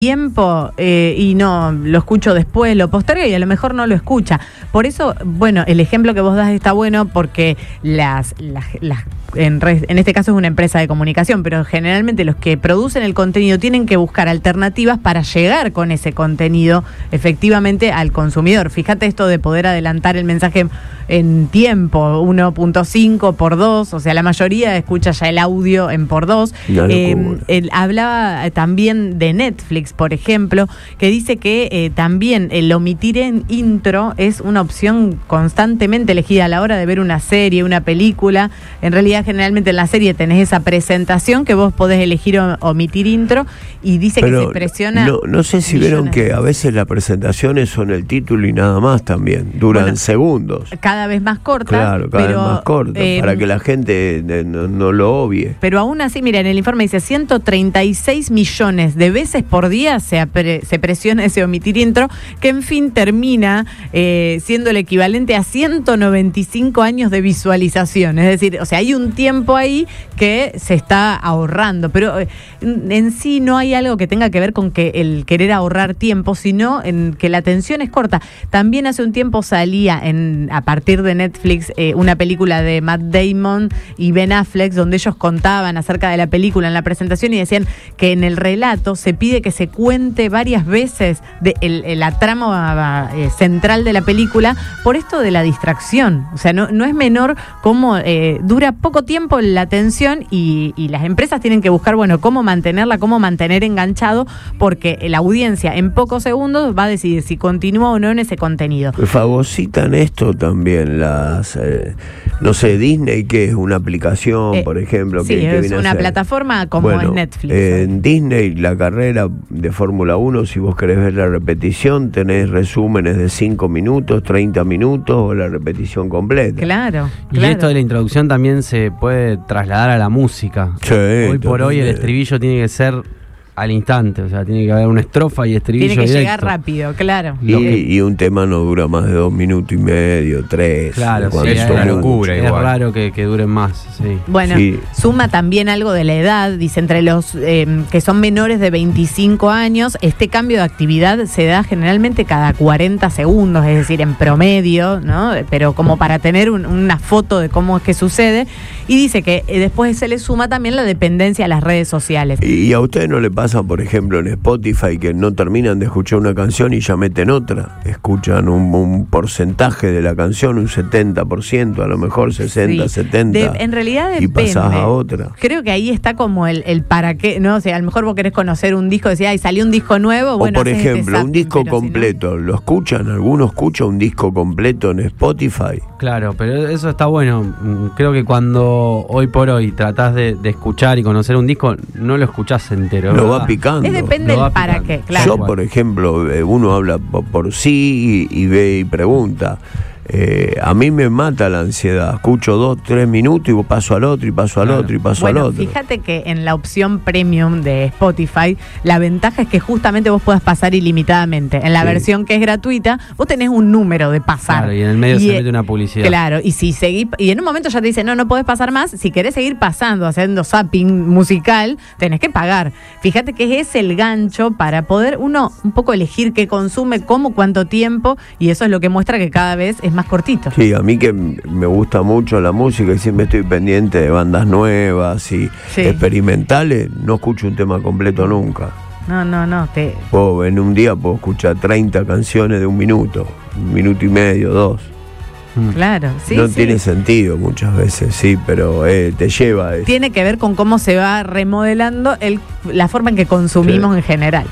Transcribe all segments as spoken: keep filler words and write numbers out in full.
tiempo eh, y no, lo escucho después, lo postergo y a lo mejor no lo escucha. Por eso, bueno, el ejemplo que vos das está bueno porque las, las, las en, res, en este caso es una empresa de comunicación, pero generalmente los que producen el contenido tienen que buscar alternativas para llegar con ese contenido efectivamente al consumidor. Fíjate esto de poder adelantar el mensaje en tiempo, uno punto cinco por dos, o sea, la mayoría escucha ya el audio en por dos. Eh, él hablaba también de Netflix, por ejemplo, que dice que eh, también el omitir en intro es una opción constantemente elegida a la hora de ver una serie, una película. En realidad, generalmente en la serie tenés esa presentación que vos podés elegir o, omitir intro y dice pero que se presiona. No, no sé si vieron que a veces las presentaciones son el título y nada más también, duran bueno, segundos. Cada vez más cortas. Claro, cada pero, vez más cortas, eh, para que la gente eh, no, no lo obvie. Pero aún así, mira, en el informe dice ciento treinta y seis millones de veces por día se, apre, se presiona ese omitir intro, que en fin termina eh, siendo el equivalente a ciento noventa y cinco años de visualización. Es decir, o sea, hay un tiempo ahí que se está ahorrando, pero eh, en sí no hay algo que tenga que ver con que el querer ahorrar tiempo, sino en que la atención es corta. También hace un tiempo salía en a partir de Netflix eh, una película de Matt Damon y Ben Affleck, donde ellos contaban acerca de la película en la presentación y decían que en el relato se pide que se cuente varias veces de el, el, la trama eh, central de la película por esto de la distracción. O sea, no, no es menor cómo eh, dura poco tiempo la atención y, y las empresas tienen que buscar, bueno, cómo mantenerla, cómo mantener enganchado, porque la audiencia en pocos segundos va a decidir si continúa o no en ese contenido. Fagocitan esto también las, eh, no sé, Disney, que es una aplicación, eh, por ejemplo. Sí, que, que es una plataforma como bueno, es Netflix. Eh, en Disney, la carrera de Fórmula uno, si vos querés ver la repetición, tenés resúmenes de cinco minutos, treinta minutos o la repetición completa. Claro, Y claro. esto de la introducción también se puede trasladar a la música. Sí, hoy por hoy el estribillo tiene que ser al instante, o sea, tiene que haber una estrofa y estribillo Tiene que directo. llegar rápido, claro. Y, que... y un tema no dura más de dos minutos y medio, tres. Claro, sí, es una locura. Es igual. raro que, que duren más, sí. Bueno, sí. Suma también algo de la edad, dice, entre los eh, que son menores de veinticinco años, este cambio de actividad se da generalmente cada cuarenta segundos, es decir, en promedio, ¿no? Pero como para tener un, una foto de cómo es que sucede, y dice que eh, después se le suma también la dependencia a las redes sociales. ¿Y, y a ustedes no le pasa, por ejemplo, en Spotify, que no terminan de escuchar una canción y ya meten otra? Escuchan un, un porcentaje de la canción, un setenta por ciento, a lo mejor sesenta, sí. setenta por ciento. De, en realidad depende. Y pasás a otra. Creo que ahí está como el, el para qué, ¿no? O sea, a lo mejor vos querés conocer un disco, decís, ay, salió un disco nuevo. Bueno, o por ejemplo, este un disco pero completo, si no... ¿lo escuchan? ¿Alguno escucha un disco completo en Spotify? Claro, pero eso está bueno. Creo que cuando hoy por hoy tratás de, de escuchar y conocer un disco, no lo escuchás entero. Lo va picando. Es depende del para qué, claro. Yo, por ejemplo, uno habla por, por sí y, y ve y pregunta. Eh, a mí me mata la ansiedad. Escucho dos, tres minutos y paso al otro y paso al claro. otro y paso bueno, al otro. Fíjate que en la opción premium de Spotify, la ventaja es que justamente vos puedas pasar ilimitadamente. En la sí. versión que es gratuita, vos tenés un número de pasar. Claro, y en el medio y se mete una publicidad. Claro, y si seguís, y en un momento ya te dice, no, no podés pasar más. Si querés seguir pasando, haciendo zapping musical, tenés que pagar. Fíjate que es el gancho para poder uno un poco elegir qué consume, cómo, cuánto tiempo, y eso es lo que muestra que cada vez es más cortito. Sí, a mí que me gusta mucho la música y siempre estoy pendiente de bandas nuevas y sí. experimentales, no escucho un tema completo nunca. No, no, no. Te... Puedo, en un día puedo escuchar treinta canciones de un minuto, un minuto y medio, dos. Claro, sí. No sí. tiene sentido muchas veces, sí, pero eh, te lleva a eso. Tiene que ver con cómo se va remodelando el, la forma en que consumimos sí. en general.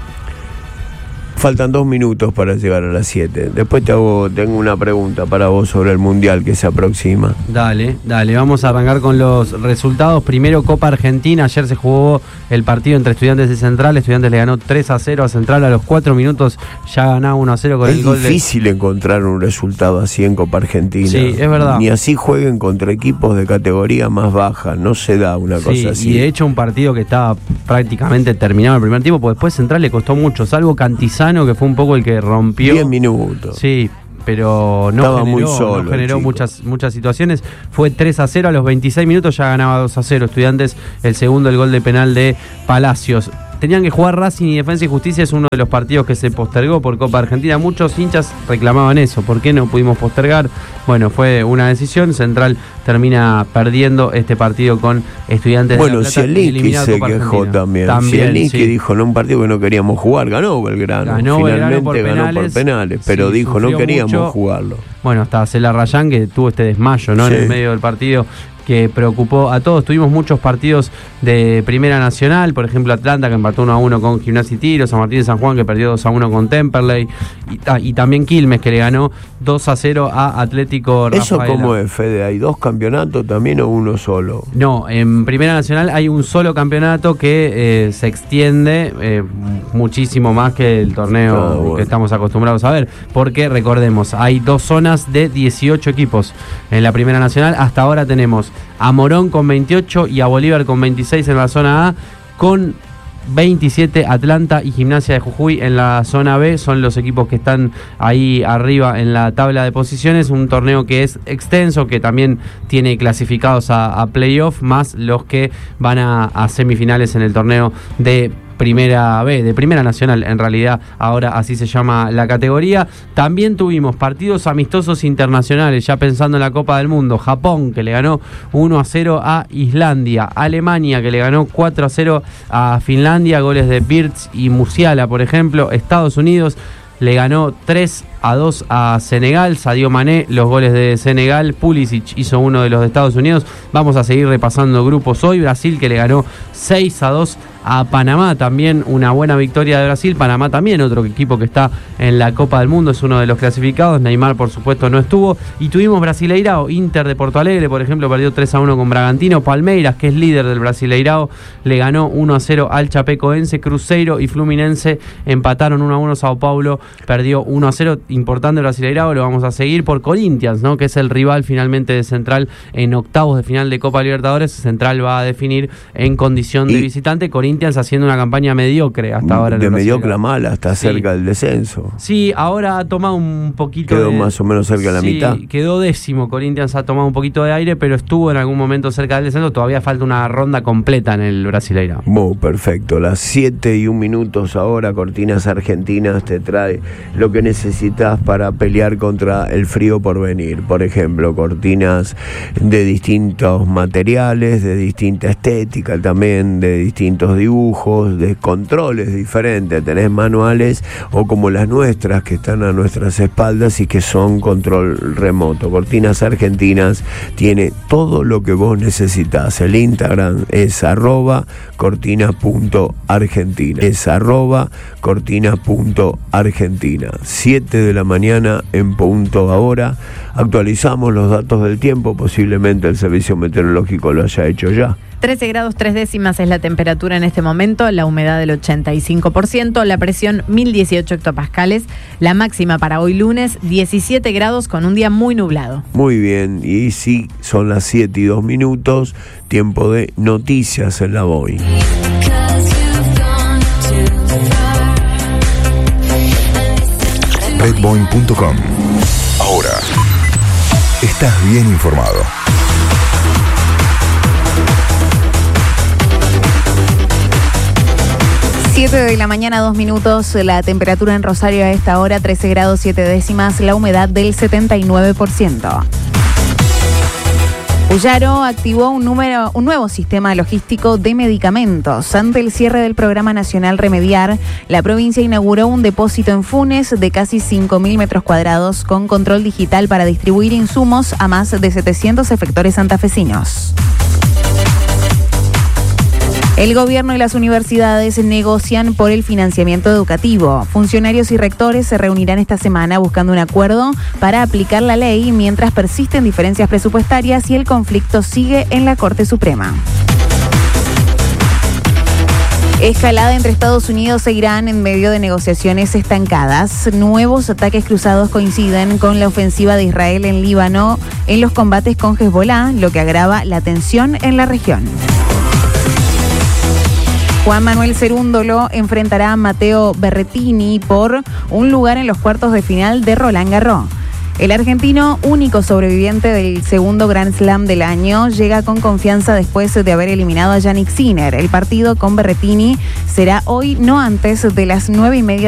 Faltan dos minutos para llegar a las siete. Después te hago, tengo una pregunta para vos sobre el Mundial que se aproxima. Dale, dale, vamos a arrancar con los resultados. Primero, Copa Argentina. Ayer se jugó el partido entre Estudiantes y Central. Estudiantes le ganó tres a cero a Central. A los cuatro minutos ya ganaba uno a cero con es el gol de... Es difícil encontrar un resultado así en Copa Argentina. Sí, es verdad. Ni así jueguen contra equipos de categoría más baja. No se da una sí, cosa así. Y de hecho un partido que estaba prácticamente terminado el primer tiempo, porque después Central le costó mucho, salvo Cantizano, que fue un poco el que rompió. diez minutos. Sí, pero no Estaba generó, muy solo, no generó muchas, muchas situaciones. Fue tres a cero, a los veintiséis minutos ya ganaba dos a cero Estudiantes, el segundo el gol de penal de Palacios. tenían que jugar Racing y Defensa y Justicia, es uno de los partidos que se postergó por Copa Argentina. Muchos hinchas reclamaban eso, ¿por qué no pudimos postergar? Bueno, fue una decisión, Central termina perdiendo este partido con Estudiantes bueno, de La Plata. Bueno, Zielinski se quejó también. también Zielinski sí. dijo en un partido que no queríamos jugar, ganó Belgrano. Ganó Finalmente Belgrano por ganó penales, por penales, pero sí, dijo no queríamos mucho. jugarlo. Bueno, hasta Cela Rayán, que tuvo este desmayo, ¿no? Sí. En el medio del partido, que preocupó a todos. Tuvimos muchos partidos de Primera Nacional, por ejemplo Atlanta, que empató uno a uno con Gimnasia y Tiro, San Martín de San Juan, que perdió dos a uno con Temperley, y, ah, y también Quilmes, que le ganó dos a cero a Atlético Rafaela. ¿Eso cómo es, Fede? ¿Hay dos campeonatos también o uno solo? No, en Primera Nacional hay un solo campeonato que eh, se extiende eh, muchísimo más que el torneo ah, bueno. que estamos acostumbrados a ver, porque recordemos, hay dos zonas de dieciocho equipos en la Primera Nacional. Hasta ahora tenemos a Morón con veintiocho y a Bolívar con veintiséis en la zona A, con veintisiete Atlanta y Gimnasia de Jujuy en la zona B. Son los equipos que están ahí arriba en la tabla de posiciones. Un torneo que es extenso, que también tiene clasificados a, a playoff, más los que van a, a semifinales en el torneo de Primera B, de Primera Nacional, en realidad ahora así se llama la categoría. También tuvimos partidos amistosos internacionales, ya pensando en la Copa del Mundo. Japón, que le ganó uno a cero a Islandia. Alemania, que le ganó cuatro a cero a Finlandia, goles de Birz y Musiala, por ejemplo. Estados Unidos le ganó tres a dos a Senegal, Sadio Mané, los goles de Senegal, Pulisic hizo uno de los de Estados Unidos. Vamos a seguir repasando grupos hoy. Brasil, que le ganó seis a dos a Panamá, también una buena victoria de Brasil. Panamá también, otro equipo que está en la Copa del Mundo, es uno de los clasificados. Neymar, por supuesto, no estuvo. Y tuvimos Brasileirao, Inter de Porto Alegre, por ejemplo, perdió tres a uno con Bragantino. Palmeiras, que es líder del Brasileirao, le ganó uno a cero al Chapecoense. Cruzeiro y Fluminense empataron uno a uno. Sao Paulo perdió uno a cero. Importante Brasileirao, lo vamos a seguir por Corinthians, ¿no? Que es el rival finalmente de Central en octavos de final de Copa Libertadores. Central va a definir en condición de visitante. Corinthians haciendo una campaña mediocre hasta ahora. De mediocre a mala, hasta sí. cerca del descenso. Sí, ahora ha tomado un poquito Quedó de, más o menos cerca de la sí, mitad. Quedó décimo. Corinthians ha tomado un poquito de aire, pero estuvo en algún momento cerca del descenso. Todavía falta una ronda completa en el Brasileirao. Muy perfecto. Las siete y un minutos ahora. Cortinas Argentinas te trae lo que necesitas para pelear contra el frío por venir. Por ejemplo, cortinas de distintos materiales, de distinta estética también, de distintos dibujos, de controles diferentes. Tenés manuales o como las nuestras que están a nuestras espaldas y que son control remoto. Cortinas Argentinas tiene todo lo que vos necesitas. El Instagram es arroba cortina punto argentina. Es arroba cortina punto argentina. siete de la mañana en punto ahora. Actualizamos los datos del tiempo. Posiblemente el servicio meteorológico lo haya hecho ya. trece grados tres décimas es la temperatura en este momento, la humedad del ochenta y cinco por ciento, la presión mil dieciocho hectopascales, la máxima para hoy lunes diecisiete grados con un día muy nublado. Muy bien, y sí, son las siete y dos minutos, tiempo de noticias en la Boy. Redboeing punto com. Ahora estás bien informado. siete de la mañana, dos minutos, la temperatura en Rosario a esta hora, trece grados siete décimas, la humedad del setenta y nueve por ciento. Ullaro activó un, número, un nuevo sistema logístico de medicamentos. Ante el cierre del Programa Nacional Remediar, la provincia inauguró un depósito en Funes de casi cinco mil metros cuadrados con control digital para distribuir insumos a más de setecientos efectores santafesinos. El gobierno y las universidades negocian por el financiamiento educativo. Funcionarios y rectores se reunirán esta semana buscando un acuerdo para aplicar la ley mientras persisten diferencias presupuestarias y el conflicto sigue en la Corte Suprema. Escalada entre Estados Unidos e Irán en medio de negociaciones estancadas. Nuevos ataques cruzados coinciden con la ofensiva de Israel en Líbano en los combates con Hezbolá, lo que agrava la tensión en la región. Juan Manuel Cerúndolo enfrentará a Matteo Berrettini por un lugar en los cuartos de final de Roland Garros. El argentino, único sobreviviente del segundo Grand Slam del año, llega con confianza después de haber eliminado a Jannik Sinner. El partido con Berrettini será hoy, no antes de las nueve y media